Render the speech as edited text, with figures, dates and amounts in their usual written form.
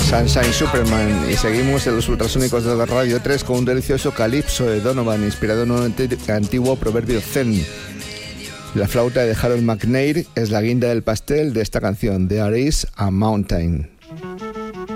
Sunshine Superman, y seguimos en los ultrasónicos de la Radio 3 con un delicioso calipso de Donovan inspirado en un antiguo proverbio zen. La flauta de Harold McNair es la guinda del pastel de esta canción, There is a Mountain.